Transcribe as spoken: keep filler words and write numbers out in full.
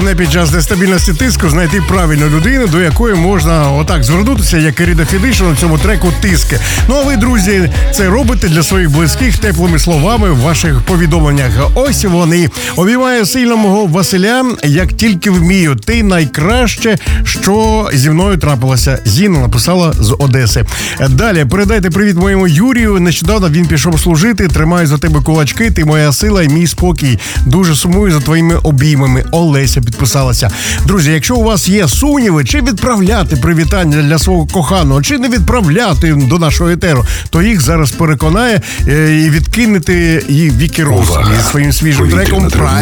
головне під час нестабільності тиску знайти правильну людину, до якої можна отак звернутися, як Ірина Федишин у цьому треку «Тиски». Ну а ви, друзі, це робите для своїх близьких теплими словами в ваших повідомленнях. Ось вони. Обіймаю сильно мого Василя, як тільки вмію. Ти найкраще, що зі мною трапилося. Зіна написала з Одеси. Далі, передайте привіт моєму Юрію. Нещодавно він пішов служити. Тримаю за тебе кулачки. Ти моя сила і мій спокій. Дуже сумую за твоїми обіймами. Олеся підписалася. Друзі, якщо у вас є сумніви, чи відправляти привітання для свого коханого, чи не відправляти до нашого етеру, то їх зараз переконає і відкинути її Вікі Роуз зі своїм свіжим треком